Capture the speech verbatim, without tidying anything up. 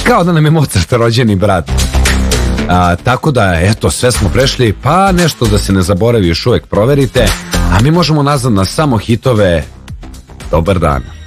kao da nam je Mozart rođeni brat. A, tako da, eto, sve smo prešli, pa nešto da se ne zaboravi još uvek proverite, a mi možemo nazad na samo hitove. Dobar dan.